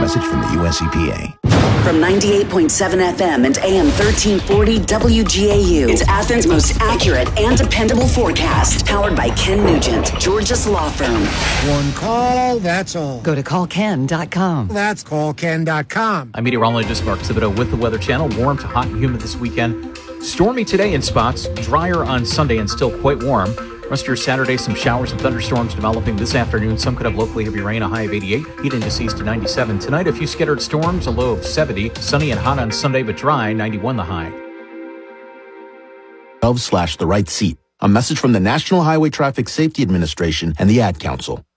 message from the U.S. EPA. From 98.7 FM and AM 1340 WGAU, it's Athens' most accurate and dependable forecast. Powered by Ken Nugent, George's Law Firm. One call, that's all. Go to callken.com. That's callken.com. I'm meteorologist Mark Thibodeau with the Weather Channel. Warm to hot and humid this weekend. Stormy today in spots, drier on Sunday and still quite warm. Rest of your Saturday, some showers and thunderstorms developing this afternoon. Some could have locally heavy rain, a high of 88. Heat indices to 97. Tonight, a few scattered storms, a low of 70. Sunny and hot on Sunday, but dry, 91 the high. /the right seat. A message from the National Highway Traffic Safety Administration and the Ad Council.